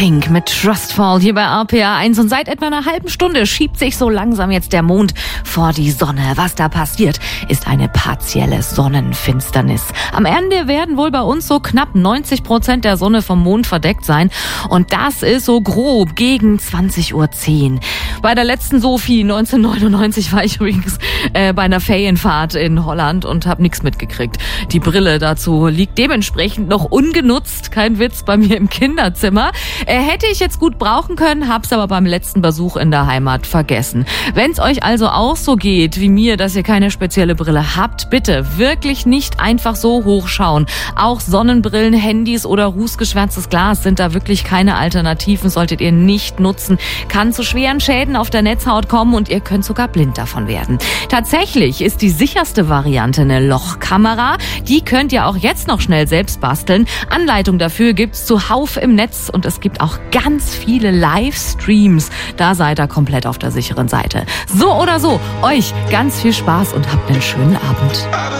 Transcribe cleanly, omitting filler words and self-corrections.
Pink mit Trustful hier bei RPA 1 und seit etwa einer halben Stunde schiebt sich so langsam jetzt der Mond vor die Sonne. Was da passiert, ist eine partielle Sonnenfinsternis. Am Ende werden wohl bei uns so knapp 90% der Sonne vom Mond verdeckt sein und das ist so grob gegen 20:10 Uhr. Bei der letzten Sophie 1999 war ich übrigens bei einer Ferienfahrt in Holland und habe nichts mitgekriegt. Die Brille dazu liegt dementsprechend noch ungenutzt, kein Witz, bei mir im Kinderzimmer. Hätte ich jetzt gut brauchen können, hab's aber beim letzten Besuch in der Heimat vergessen. Wenn's euch also auch so geht wie mir, dass ihr keine spezielle Brille habt, bitte wirklich nicht einfach so hochschauen. Auch Sonnenbrillen, Handys oder rußgeschwärztes Glas sind da wirklich keine Alternativen, solltet ihr nicht nutzen. Kann zu schweren Schäden auf der Netzhaut kommen und ihr könnt sogar blind davon werden. Tatsächlich ist die sicherste Variante eine Lochkamera. Die könnt ihr auch jetzt noch schnell selbst basteln. Anleitung dafür gibt's zuhauf im Netz und es gibt auch ganz viele Livestreams. Da seid ihr komplett auf der sicheren Seite. So oder so, euch ganz viel Spaß und habt einen schönen Abend.